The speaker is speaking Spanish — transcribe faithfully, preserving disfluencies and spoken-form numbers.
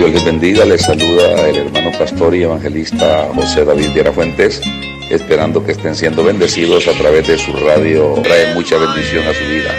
Dios les bendiga, les saluda el hermano pastor y evangelista José David Viera Fuentes, esperando que estén siendo bendecidos a través de su radio, trae mucha bendición a su vida.